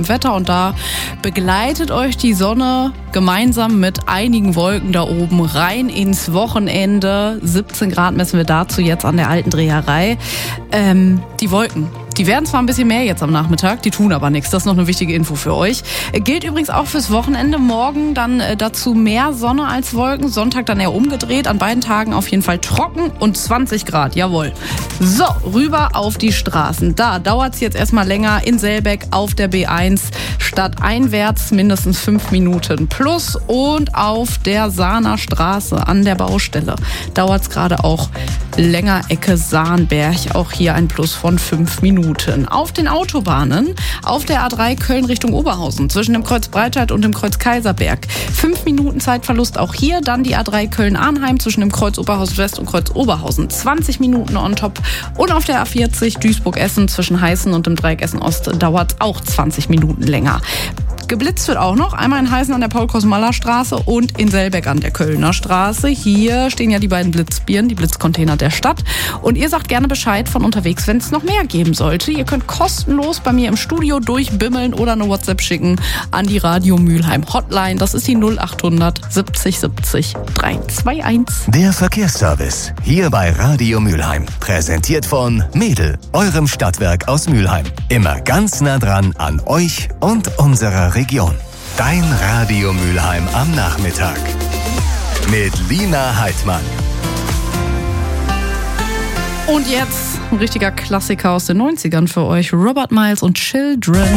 gutem Wetter und da begleitet euch die Sonne gemeinsam mit einigen Wolken da oben rein ins Wochenende. 17 Grad messen wir dazu jetzt an der Alten Dreherei. Die Wolken. Die werden zwar ein bisschen mehr jetzt am Nachmittag, die tun aber nichts. Das ist noch eine wichtige Info für euch. Gilt übrigens auch fürs Wochenende. Morgen dann dazu mehr Sonne als Wolken. Sonntag dann eher umgedreht. An beiden Tagen auf jeden Fall trocken und 20 Grad. Jawohl. So, rüber auf die Straßen. Da dauert es jetzt erstmal länger in Selbeck auf der B1 stadteinwärts mindestens 5 Minuten plus. Und auf der Sahner Straße an der Baustelle dauert es gerade auch länger Ecke Sahnberg. Auch hier ein Plus von 5 Minuten. Auf den Autobahnen, auf der A3 Köln Richtung Oberhausen, zwischen dem Kreuz Breitscheid und dem Kreuz Kaiserberg. 5 Minuten Zeitverlust auch hier. Dann die A3 Köln-Arnheim zwischen dem Kreuz Oberhausen West und Kreuz Oberhausen. 20 Minuten on top. Und auf der A40 Duisburg-Essen zwischen Heißen und dem Dreieck Essen-Ost dauert auch 20 Minuten länger. Geblitzt wird auch noch, einmal in Heißen an der Paul-Kosmala-Straße und in Selbeck an der Kölner Straße. Hier stehen ja die beiden Blitzbieren, die Blitzcontainer der Stadt. Und ihr sagt gerne Bescheid von unterwegs, wenn es noch mehr geben sollte. Ihr könnt kostenlos bei mir im Studio durchbimmeln oder eine WhatsApp schicken an die Radio Mülheim Hotline. Das ist die 0800 70 70 321. Der Verkehrsservice hier bei Radio Mülheim. Präsentiert von Mädel, eurem Stadtwerk aus Mülheim. Immer ganz nah dran an euch und unserer Region. Dein Radio Mülheim am Nachmittag. Mit Lina Heidmann. Und jetzt ein richtiger Klassiker aus den 90ern für euch. Robert Miles und Children.